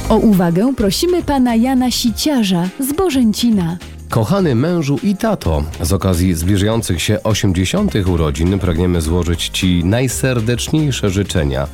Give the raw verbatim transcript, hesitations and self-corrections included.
O uwagę prosimy pana Jana Siciarza z Bożęcina. Kochany mężu i tato, z okazji zbliżających się osiemdziesiątych urodzin pragniemy złożyć Ci najserdeczniejsze życzenia.